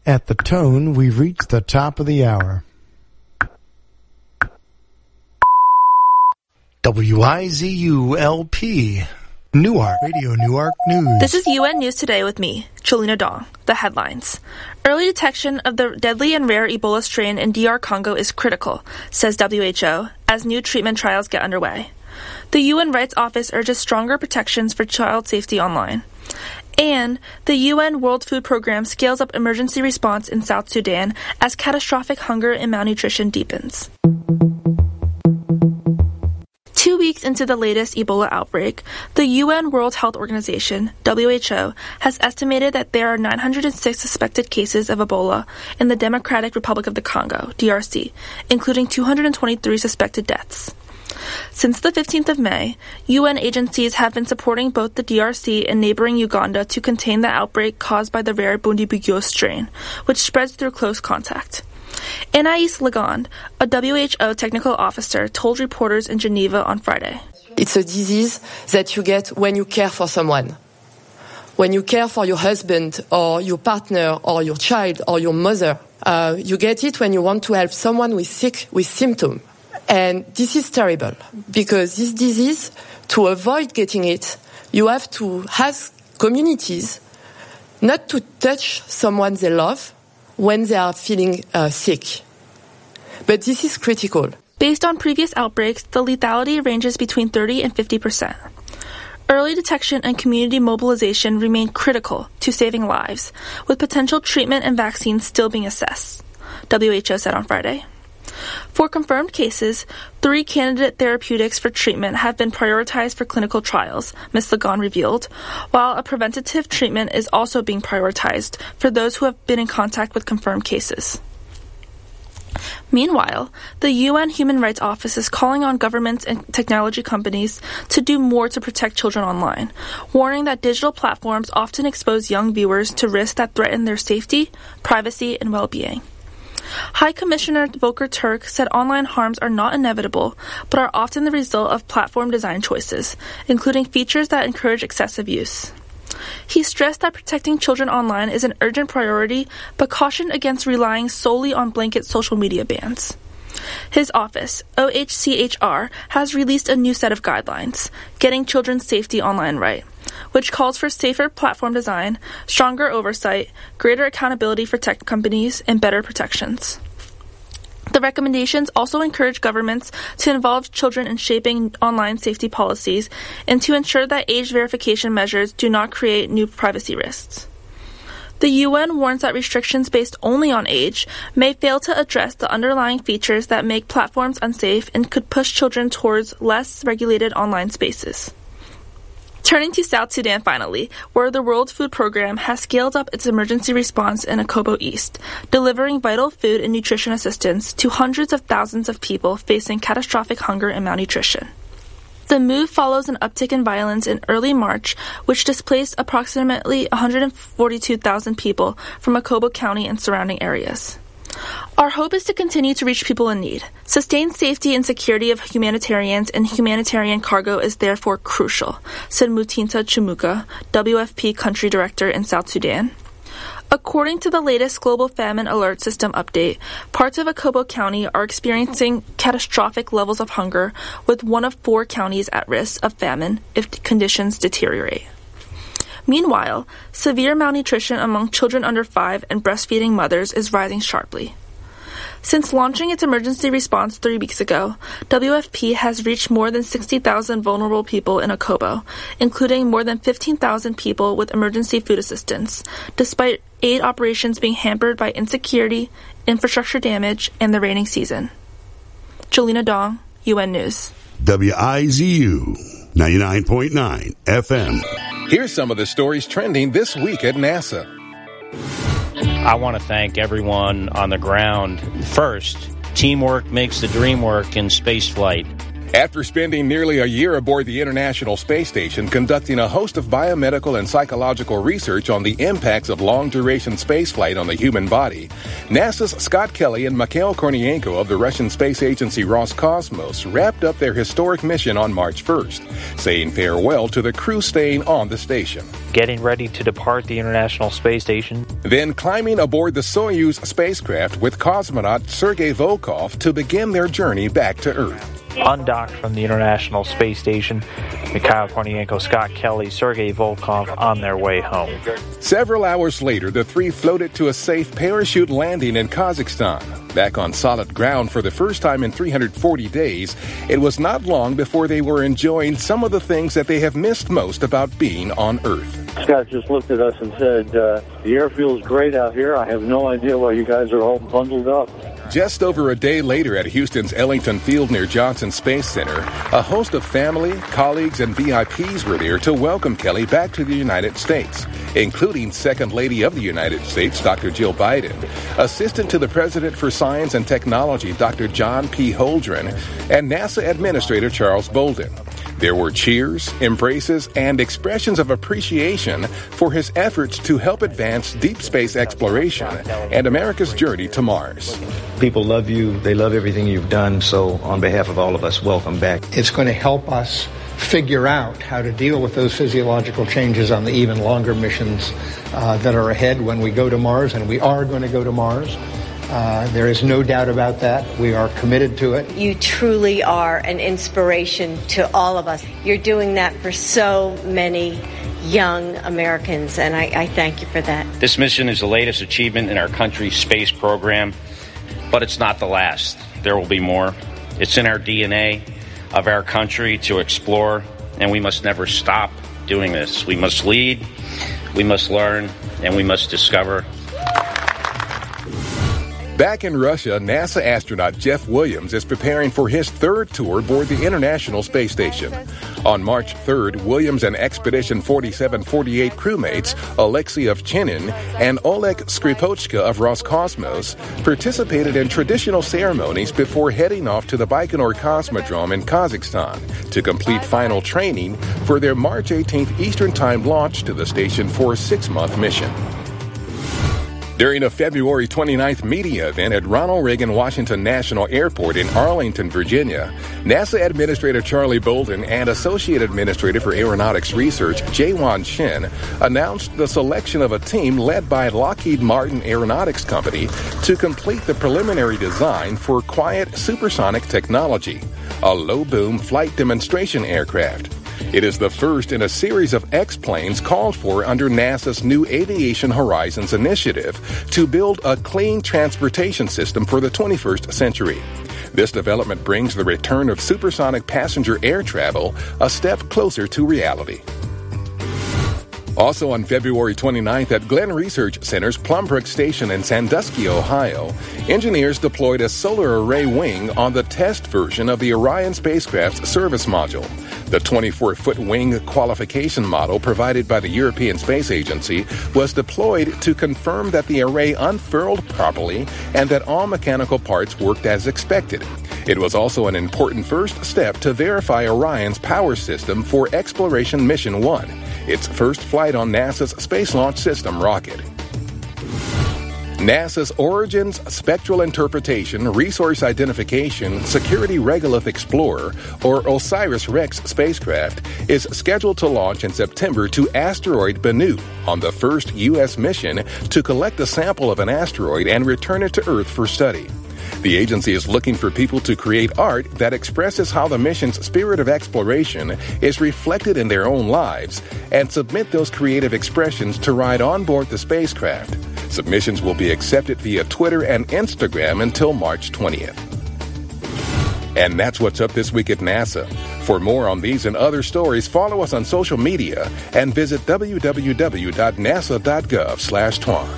At the tone, we've reached the top of the hour. WIZU-LP, Newark, Radio Newark News. This is UN News Today with me, Cholina Dong. The headlines. Early detection of the deadly and rare Ebola strain in DR Congo is critical, says WHO, as new treatment trials get underway. The UN Rights Office urges stronger protections for child safety online. And the UN World Food Programme scales up emergency response in South Sudan as catastrophic hunger and malnutrition deepens. 2 weeks into the latest Ebola outbreak, the UN World Health Organization, WHO, has estimated that there are 906 suspected cases of Ebola in the Democratic Republic of the Congo, DRC, including 223 suspected deaths. Since the 15th of May, UN agencies have been supporting both the DRC and neighboring Uganda to contain the outbreak caused by the rare Bundibugyo strain, which spreads through close contact. Anaïs Legond, a WHO technical officer, told reporters in Geneva on Friday. It's a disease that you get when you care for someone. When you care for your husband or your partner or your child or your mother, you get it when you want to help someone who is sick with symptoms. And this is terrible because this disease, to avoid getting it, you have to ask communities not to touch someone they love when they are feeling sick. But this is critical. Based on previous outbreaks, the lethality ranges between 30 and 50%. Early detection and community mobilization remain critical to saving lives, with potential treatment and vaccines still being assessed, WHO said on Friday. For confirmed cases, 3 candidate therapeutics for treatment have been prioritized for clinical trials, Ms. Legond revealed, while a preventative treatment is also being prioritized for those who have been in contact with confirmed cases. Meanwhile, the UN Human Rights Office is calling on governments and technology companies to do more to protect children online, warning that digital platforms often expose young viewers to risks that threaten their safety, privacy, and well-being. High Commissioner Volker Turk said online harms are not inevitable, but are often the result of platform design choices, including features that encourage excessive use. He stressed that protecting children online is an urgent priority, but cautioned against relying solely on blanket social media bans. His office, OHCHR, has released a new set of guidelines, Getting Children's Safety Online Right, which calls for safer platform design, stronger oversight, greater accountability for tech companies, and better protections. The recommendations also encourage governments to involve children in shaping online safety policies and to ensure that age verification measures do not create new privacy risks. The UN warns that restrictions based only on age may fail to address the underlying features that make platforms unsafe and could push children towards less regulated online spaces. Turning to South Sudan finally, where the World Food Programme has scaled up its emergency response in Akobo East, delivering vital food and nutrition assistance to hundreds of thousands of people facing catastrophic hunger and malnutrition. The move follows an uptick in violence in early March, which displaced approximately 142,000 people from Akobo County and surrounding areas. Our hope is to continue to reach people in need. Sustained safety and security of humanitarians and humanitarian cargo is therefore crucial, said Mutinta Chumuka, WFP Country Director in South Sudan. According to the latest Global Famine Alert System update, parts of Akobo County are experiencing catastrophic levels of hunger, with 1 of 4 counties at risk of famine if conditions deteriorate. Meanwhile, severe malnutrition among children under 5 and breastfeeding mothers is rising sharply. Since launching its emergency response 3 weeks ago, WFP has reached more than 60,000 vulnerable people in Akobo, including more than 15,000 people with emergency food assistance, despite aid operations being hampered by insecurity, infrastructure damage, and the rainy season. Cholina Dong, UN News. WIZU 99.9 FM. Here's some of the stories trending this week at NASA. I want to thank everyone on the ground. First, teamwork makes the dream work in spaceflight. After spending nearly a year aboard the International Space Station conducting a host of biomedical and psychological research on the impacts of long-duration spaceflight on the human body, NASA's Scott Kelly and Mikhail Kornienko of the Russian space agency Roscosmos wrapped up their historic mission on March 1st, saying farewell to the crew staying on the station. Getting ready to depart the International Space Station. Then climbing aboard the Soyuz spacecraft with cosmonaut Sergei Volkov to begin their journey back to Earth. Undocked from the International Space Station, Mikhail Kornienko, Scott Kelly, Sergei Volkov on their way home. Several hours later, the three floated to a safe parachute landing in Kazakhstan. Back on solid ground for the first time in 340 days, it was not long before they were enjoying some of the things that they have missed most about being on Earth. Scott just looked at us and said, the air feels great out here. I have no idea why you guys are all bundled up. Just over a day later at Houston's Ellington Field near Johnson Space Center, a host of family, colleagues, and VIPs were there to welcome Kelly back to the United States, including Second Lady of the United States, Dr. Jill Biden, Assistant to the President for Science and Technology, Dr. John P. Holdren, and NASA Administrator Charles Bolden. There were cheers, embraces, and expressions of appreciation for his efforts to help advance deep space exploration and America's journey to Mars. People love you. They love everything you've done. So on behalf of all of us, welcome back. It's going to help us figure out how to deal with those physiological changes on the even longer missions that are ahead when we go to Mars, and we are going to go to Mars. There is no doubt about that. We are committed to it. You truly are an inspiration to all of us. You're doing that for so many young Americans, and I thank you for that. This mission is the latest achievement in our country's space program, but it's not the last. There will be more. It's in our DNA of our country to explore, and we must never stop doing this. We must lead, we must learn, and we must discover. Back in Russia, NASA astronaut Jeff Williams is preparing for his third tour aboard the International Space Station. On March 3rd, Williams and Expedition 4748 crewmates Alexei Ovchinin and Oleg Skripochka of Roscosmos participated in traditional ceremonies before heading off to the Baikonur Cosmodrome in Kazakhstan to complete final training for their March 18th Eastern Time launch to the station for a 6-month mission. During a February 29th media event at Ronald Reagan Washington National Airport in Arlington, Virginia, NASA Administrator Charlie Bolden and Associate Administrator for Aeronautics Research Jaewon Shin announced the selection of a team led by Lockheed Martin Aeronautics Company to complete the preliminary design for Quiet Supersonic Technology, a low-boom flight demonstration aircraft. It is the first in a series of X-planes called for under NASA's new Aviation Horizons initiative to build a clean transportation system for the 21st century. This development brings the return of supersonic passenger air travel a step closer to reality. Also on February 29th at Glenn Research Center's Plumbrook Station in Sandusky, Ohio, engineers deployed a solar array wing on the test version of the Orion spacecraft's service module. The 24-foot wing qualification model provided by the European Space Agency was deployed to confirm that the array unfurled properly and that all mechanical parts worked as expected. It was also an important first step to verify Orion's power system for Exploration Mission 1, its first flight on NASA's Space Launch System rocket. NASA's Origins Spectral Interpretation Resource Identification Security Regolith Explorer, or OSIRIS-REx spacecraft, is scheduled to launch in September to asteroid Bennu on the first U.S. mission to collect a sample of an asteroid and return it to Earth for study. The agency is looking for people to create art that expresses how the mission's spirit of exploration is reflected in their own lives and submit those creative expressions to ride on board the spacecraft. Submissions will be accepted via Twitter and Instagram until March 20th. And that's what's up this week at NASA. For more on these and other stories, follow us on social media and visit www.nasa.gov/twan.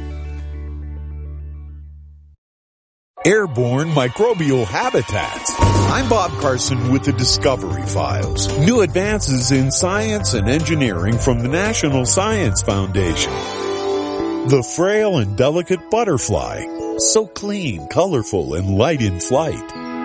Airborne microbial habitats. I'm Bob Carson with the Discovery Files. New advances in science and engineering from the National Science Foundation. The frail and delicate butterfly, so clean, colorful, and light in flight.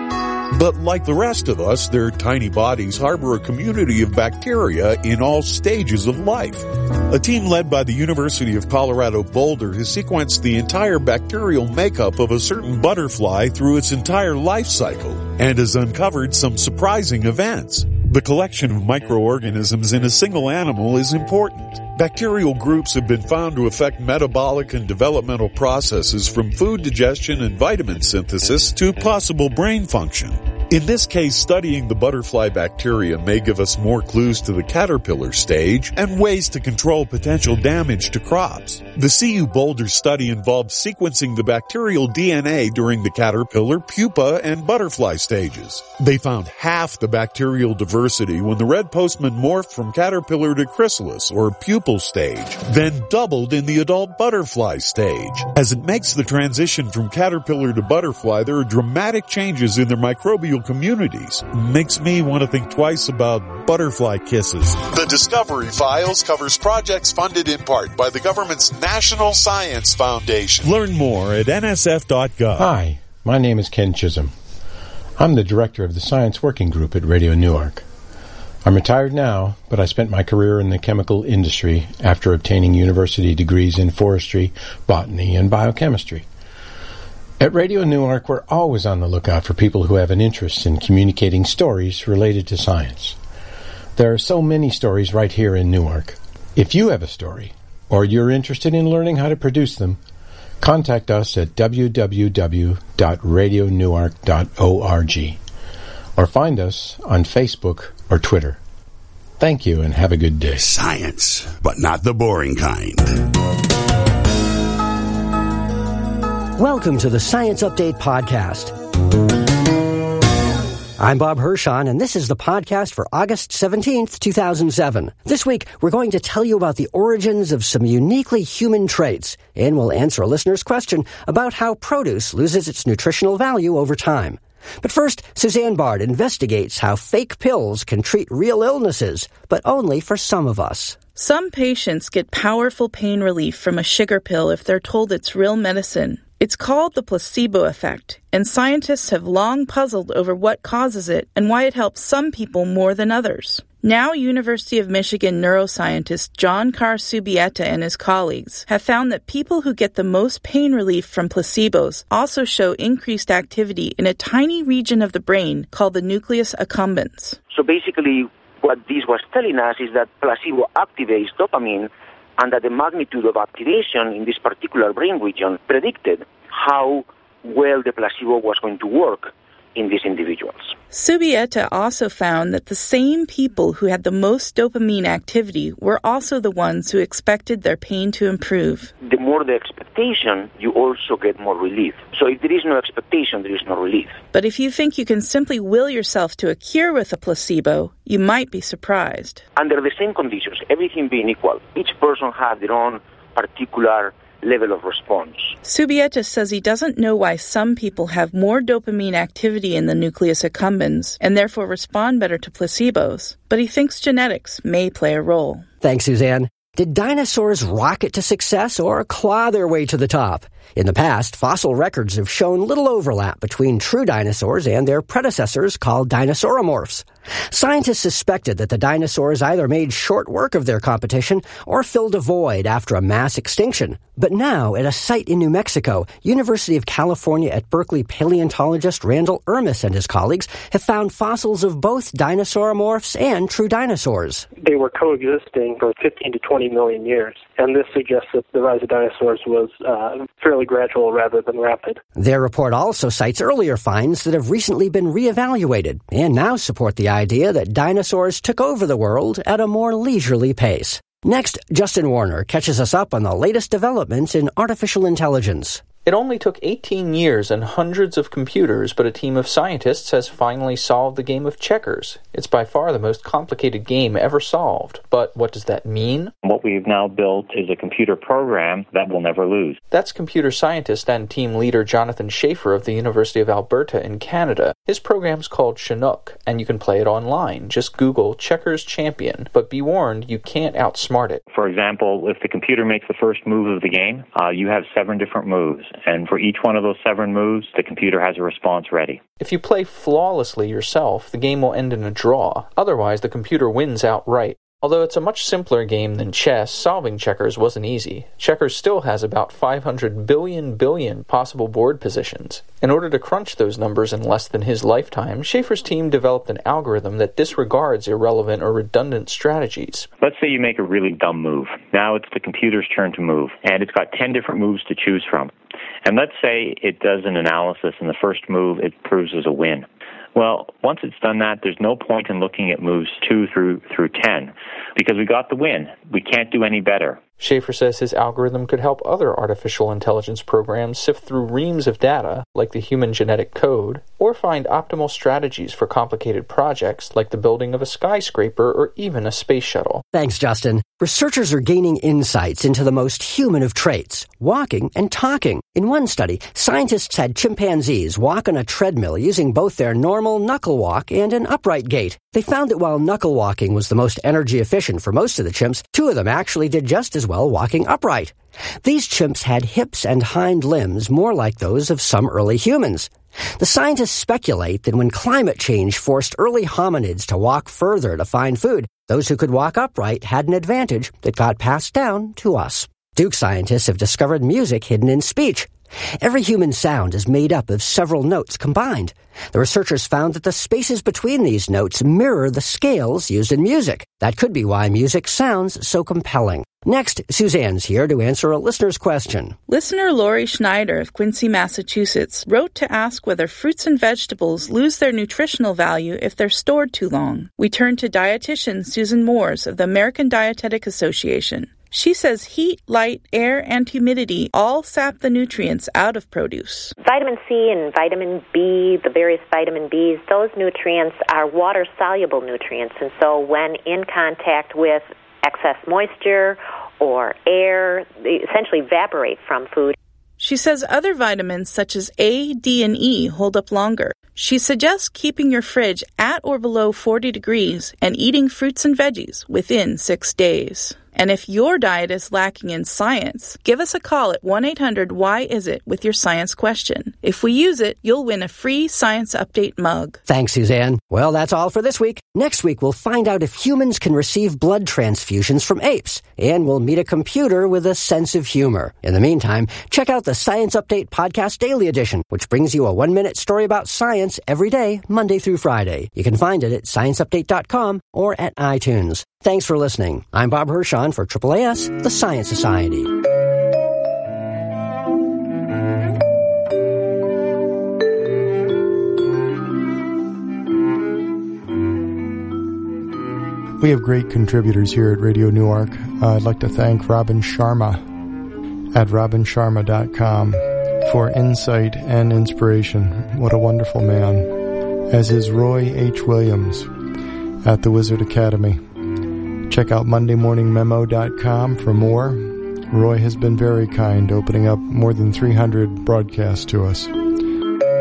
But like the rest of us, their tiny bodies harbor a community of bacteria in all stages of life. A team led by the University of Colorado Boulder has sequenced the entire bacterial makeup of a certain butterfly through its entire life cycle and has uncovered some surprising events. The collection of microorganisms in a single animal is important. Bacterial groups have been found to affect metabolic and developmental processes from food digestion and vitamin synthesis to possible brain function. In this case, studying the butterfly bacteria may give us more clues to the caterpillar stage and ways to control potential damage to crops. The CU Boulder study involved sequencing the bacterial DNA during the caterpillar, pupa, and butterfly stages. They found half the bacterial diversity when the red postman morphed from caterpillar to chrysalis, or pupal stage, then doubled in the adult butterfly stage. As it makes the transition from caterpillar to butterfly, there are dramatic changes in their microbial communities. Makes me want to think twice about butterfly kisses. The Discovery Files covers projects funded in part by the government's National Science Foundation. Learn more at nsf.gov. Hi, my name is Ken Chisholm. I'm the director of the Science Working Group at Radio Newark. I'm retired now, but I spent my career in the chemical industry after obtaining university degrees in forestry, botany, and biochemistry. At Radio Newark, we're always on the lookout for people who have an interest in communicating stories related to science. There are so many stories right here in Newark. If you have a story, or you're interested in learning how to produce them, contact us at www.radionewark.org or find us on Facebook or Twitter. Thank you and have a good day. Science, but not the boring kind. Welcome to the Science Update Podcast. I'm Bob Hirschon, and this is the podcast for August 17th, 2007. This week, we're going to tell you about the origins of some uniquely human traits, and we'll answer a listener's question about how produce loses its nutritional value over time. But first, Suzanne Bard investigates how fake pills can treat real illnesses, but only for some of us. Some patients get powerful pain relief from a sugar pill if they're told it's real medicine. It's called the placebo effect, and scientists have long puzzled over what causes it and why it helps some people more than others. Now, University of Michigan neuroscientist John Carr Subieta and his colleagues have found that people who get the most pain relief from placebos also show increased activity in a tiny region of the brain called the nucleus accumbens. So basically, what this was telling us is that placebo activates dopamine, and that the magnitude of activation in this particular brain region predicted how well the placebo was going to work in these individuals. Subieta also found that the same people who had the most dopamine activity were also the ones who expected their pain to improve. The more the expectation, you also get more relief. So if there is no expectation, there is no relief. But if you think you can simply will yourself to a cure with a placebo, you might be surprised. Under the same conditions, everything being equal, each person has their own particular level of response. Subieta says he doesn't know why some people have more dopamine activity in the nucleus accumbens and therefore respond better to placebos, but he thinks genetics may play a role. Thanks, Suzanne. Did dinosaurs rocket to success or claw their way to the top? In the past, fossil records have shown little overlap between true dinosaurs and their predecessors called dinosauromorphs. Scientists suspected that the dinosaurs either made short work of their competition or filled a void after a mass extinction. But now, at a site in New Mexico, University of California at Berkeley paleontologist Randall Ermis and his colleagues have found fossils of both dinosauromorphs and true dinosaurs. They were coexisting for 15 to 20 million years, and this suggests that the rise of dinosaurs was fairly gradual rather than rapid. Their report also cites earlier finds that have recently been reevaluated and now support the idea that dinosaurs took over the world at a more leisurely pace. Next, Justin Warner catches us up on the latest developments in artificial intelligence. It only took 18 years and hundreds of computers, but a team of scientists has finally solved the game of checkers. It's by far the most complicated game ever solved. But what does that mean? What we've now built is a computer program that will never lose. That's computer scientist and team leader Jonathan Schaefer of the University of Alberta in Canada. His program's called Chinook, and you can play it online. Just Google Checkers Champion. But be warned, you can't outsmart it. For example, if the computer makes the first move of the game, you have 7 different moves. and for each one of those 7 moves, the computer has a response ready. If you play flawlessly yourself, the game will end in a draw. Otherwise, the computer wins outright. Although it's a much simpler game than chess, solving checkers wasn't easy. Checkers still has about 500 billion possible board positions. In order to crunch those numbers in less than his lifetime, Schaefer's team developed an algorithm that disregards irrelevant or redundant strategies. Let's say you make a really dumb move. Now it's the computer's turn to move, and it's got 10 different moves to choose from. And let's say it does an analysis, and the first move it proves as a win. Well, once it's done that, there's no point in looking at moves 2 through 10, because we got the win. We can't do any better. Schaefer says his algorithm could help other artificial intelligence programs sift through reams of data, like the human genetic code, or find optimal strategies for complicated projects like the building of a skyscraper or even a space shuttle. Thanks, Justin. Researchers are gaining insights into the most human of traits, walking and talking. In one study, scientists had chimpanzees walk on a treadmill using both their normal knuckle walk and an upright gait. They found that while knuckle walking was the most energy efficient for most of the chimps, 2 of them actually did just as well walking upright. These chimps had hips and hind limbs more like those of some early humans. The scientists speculate that when climate change forced early hominids to walk further to find food, those who could walk upright had an advantage that got passed down to us. Duke scientists have discovered music hidden in speech. Every human sound is made up of several notes combined. The researchers found that the spaces between these notes mirror the scales used in music. That could be why music sounds so compelling. Next, Suzanne's here to answer a listener's question. Listener Lori Schneider of Quincy, Massachusetts, wrote to ask whether fruits and vegetables lose their nutritional value if they're stored too long. We turn to dietitian Susan Moores of the American Dietetic Association. She says heat, light, air, and humidity all sap the nutrients out of produce. Vitamin C and vitamin B, the various vitamin Bs, those nutrients are water-soluble nutrients, and so when in contact with excess moisture or air, they essentially evaporate from food. She says other vitamins such as A, D, and E hold up longer. She suggests keeping your fridge at or below 40 degrees and eating fruits and veggies within 6 days. And if your diet is lacking in science, give us a call at 1-800-WHY-IS-IT with your science question. If we use it, you'll win a free Science Update mug. Thanks, Suzanne. Well, that's all for this week. Next week, we'll find out if humans can receive blood transfusions from apes, and we'll meet a computer with a sense of humor. In the meantime, check out the Science Update Podcast Daily Edition, which brings you a 1-minute story about science every day, Monday through Friday. You can find it at ScienceUpdate.com or at iTunes. Thanks for listening. I'm Bob Hirschon for AAAS, the Science Society. We have great contributors here at Radio Newark. I'd like to thank Robin Sharma at robinsharma.com for insight and inspiration. What a wonderful man. As is Roy H. Williams at the Wizard Academy. Check out MondayMorningMemo.com for more. Roy has been very kind, opening up more than 300 broadcasts to us.